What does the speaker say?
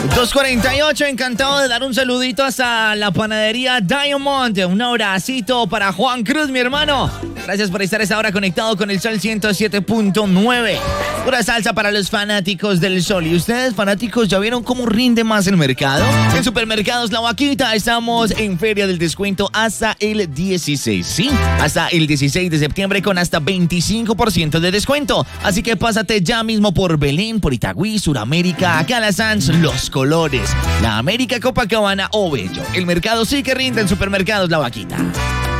2:48, encantado de dar un saludito hasta la panadería Diamond. Un abracito para Juan Cruz, mi hermano. Gracias por estar a esta hora conectado con el Sol 107.9. Pura salsa para los fanáticos del Sol. ¿Y ustedes, fanáticos, ya vieron cómo rinde más el mercado? En Supermercados La Vaquita estamos en Feria del Descuento hasta el 16. Sí, hasta el 16 de septiembre con hasta 25% de descuento. Así que pásate ya mismo por Belén, por Itagüí, Suramérica, Calasanz, Los Colores, La América, Copacabana o Bello. El mercado sí que rinde en Supermercados La Vaquita.